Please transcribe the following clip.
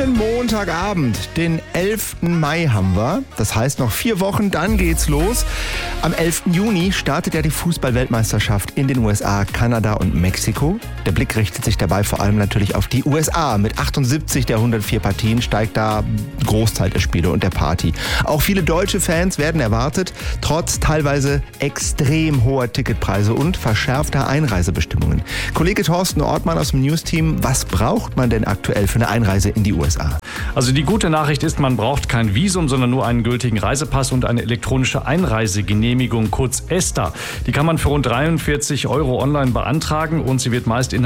schönen Montagabend. Den 11. Mai haben wir. Das heißt, noch 4 Wochen, dann geht's los. Am 11. Juni startet ja die Fußball-Weltmeisterschaft in den USA, Kanada und Mexiko. Der Blick richtet sich dabei vor allem natürlich auf die USA. Mit 78 der 104 Partien steigt da Großteil der Spiele und der Party. Auch viele deutsche Fans werden erwartet, trotz teilweise extrem hoher Ticketpreise und verschärfter Einreisebestimmungen. Kollege Thorsten Ortmann aus dem News-Team, was braucht man denn aktuell für eine Einreise in die USA? Also die gute Nachricht ist, man braucht kein Visum, sondern nur einen gültigen Reisepass und eine elektronische Einreisegenehmigung, kurz ESTA. Die kann man für rund 43 € online beantragen und sie wird meist